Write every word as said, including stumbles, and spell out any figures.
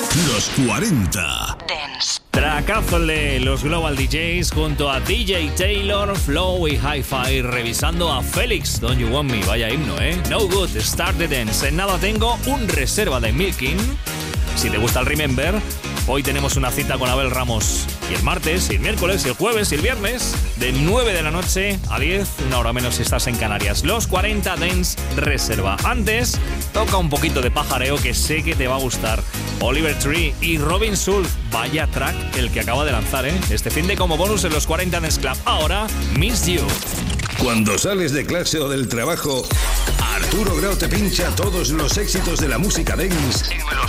Los cuarenta Dance. Tracazo de los Global D Js junto a D J Taylor, Flow y Hi-Fi, revisando a Félix, Don't You Want Me, vaya himno, ¿eh? No Good, Start the Dance. En nada tengo un reserva de Milking. Si te gusta el Remember, hoy tenemos una cita con Abel Ramos. Y el martes, y el miércoles, y el jueves, y el viernes, de nueve de la noche a diez, una hora menos si estás en Canarias. Los cuarenta Dance Reserva. Antes, toca un poquito de pajareo que sé que te va a gustar. Oliver Tree y Robin Schulz. Vaya track el que acaba de lanzar, ¿eh? Este fin de como bonus en los cuarenta Dance Club. Ahora, Miss You. Cuando sales de clase o del trabajo, Arturo Grau te pincha todos los éxitos de la música dance en los